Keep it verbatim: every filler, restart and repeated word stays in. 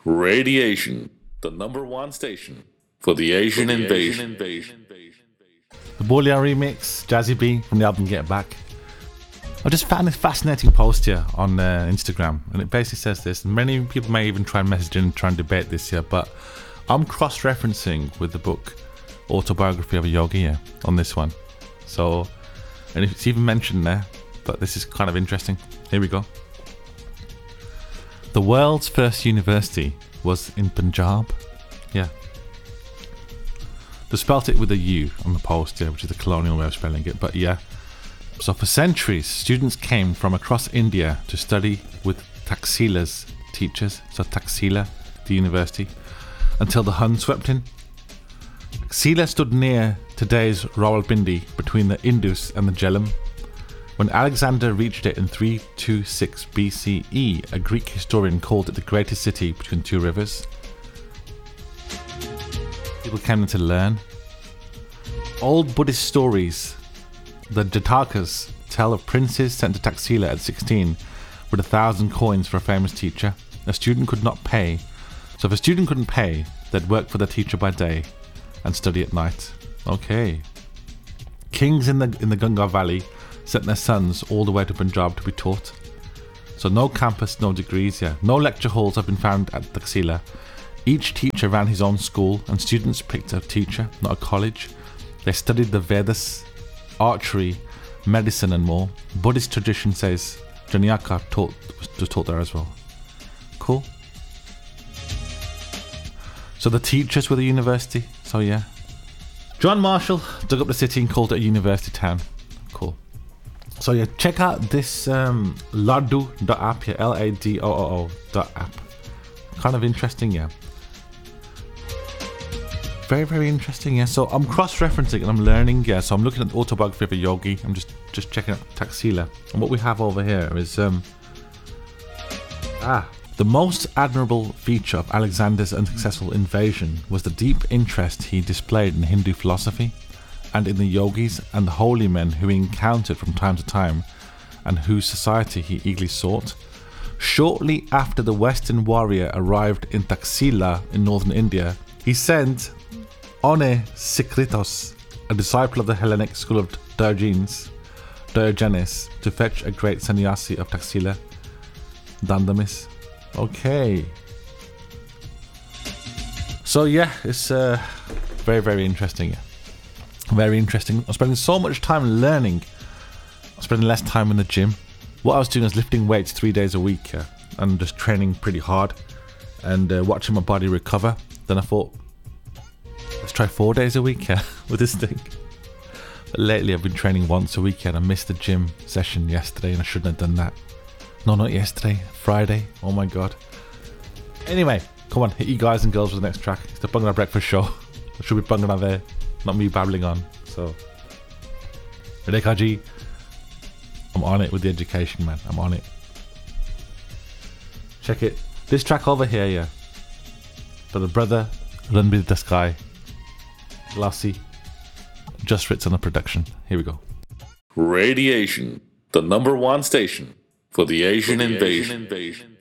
Radiation, the number one station for the Asian, for the invasion. Asian invasion. The Boolean remix, Jazzy B from the album Get Back. I just found this fascinating post here on uh, Instagram, and it basically says this. Many people may even try and message in and try and debate this here, but I'm cross-referencing with the book Autobiography of a Yogi here on this one. So, and it's even mentioned there, but this is kind of interesting. Here we go. The world's first university was in Punjab. Yeah. They spelt it with a U on the post, yeah, which is the colonial way of spelling it, but yeah. So for centuries, students came from across India to study with Taxila's teachers, so Taxila, the university, until the Hun swept in. Taxila stood near today's Rawalpindi, between the Indus and the Jhelum. When Alexander reached it in three twenty-six B C E, a Greek historian called it the greatest city between two rivers. People came in to learn. Old Buddhist stories, the Jatakas, tell of princes sent to Taxila at sixteen with a thousand coins for a famous teacher. A student could not pay, so if a student couldn't pay, they'd work for the teacher by day and study at night. Okay. Kings in the in the Ganga Valley sent their sons all the way to Punjab to be taught. So no campus, no degrees, yeah. No lecture halls have been found at Taxila. Each teacher ran his own school, and students picked a teacher, not a college. They studied the Vedas, archery, medicine and more. Buddhist tradition says Janyaka taught, was taught there as well. Cool. So the teachers were the university, so yeah. John Marshall dug up the city and called it a university town. Cool. So yeah, check out this um, ladoo dot app, yeah, L A D O O O dot app. Kind of interesting, yeah. Very, very interesting, yeah. So I'm cross-referencing and I'm learning, yeah. So I'm looking at the Autobiography of a Yogi. I'm just, just checking out Taxila. And what we have over here is... um Ah, the most admirable feature of Alexander's unsuccessful invasion was the deep interest he displayed in Hindu philosophy and in the yogis and the holy men who he encountered from time to time and whose society he eagerly sought. Shortly after the Western warrior arrived in Taxila in northern India, he sent One Sikritos, a disciple of the Hellenic school of Diogenes, Diogenes, to fetch a great sannyasi of Taxila, Dandamis. Okay. So yeah, it's uh, very, very interesting. Yeah. Very interesting. I'm spending so much time learning. I'm spending less time in the gym. What I was doing was lifting weights three days a week uh, and just training pretty hard and uh, watching my body recover. Then I thought, let's try four days a week uh, with this thing. But lately I've been training once a week and I missed the gym session yesterday and I shouldn't have done that. No, not yesterday. Friday. Oh my god. Anyway, come on, hit you guys and girls for the next track. It's the Bangla Breakfast Show. I should be Bangla there, not me babbling on. So, Redekaji, I'm on it with the education, man. I'm on it. Check it. This track over here, yeah. For the brother, Ranbir Daskai, Lassie, Just Ritz on the production. Here we go. Radiation, the number one station for the Asian, for the invasion. Asian invasion.